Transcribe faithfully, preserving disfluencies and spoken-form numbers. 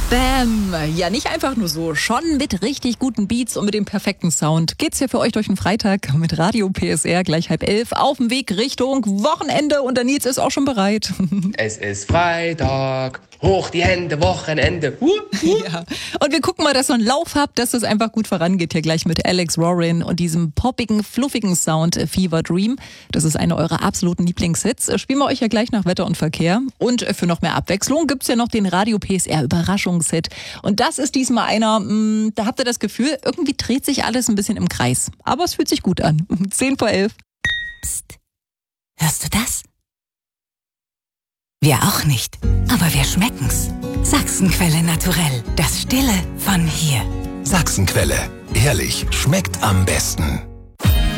Bam! Ja, nicht einfach nur so, schon mit richtig guten Beats und mit dem perfekten Sound geht's hier für euch durch den Freitag mit Radio P S R gleich halb elf auf dem Weg Richtung Wochenende und der Nils ist auch schon bereit. Es ist Freitag, hoch die Hände, Wochenende. Uh, uh. Ja. Und wir gucken mal, dass ihr einen Lauf habt, dass es einfach gut vorangeht hier gleich mit Alex Warren und diesem poppigen, fluffigen Sound Fever Dream. Das ist einer eurer absoluten Lieblingshits. Spielen wir euch ja gleich nach Wetter und Verkehr. Und für noch mehr Abwechslung gibt's ja noch den Radio P S R Überraschungshit. Und das ist diesmal einer, mh, da habt ihr das Gefühl, irgendwie dreht sich alles ein bisschen im Kreis. Aber es fühlt sich gut an. zehn vor elf. Psst. Hörst du das? Wir auch nicht, aber wir schmecken's. Sachsenquelle Naturell, das Stille von hier. Sachsenquelle, ehrlich, schmeckt am besten.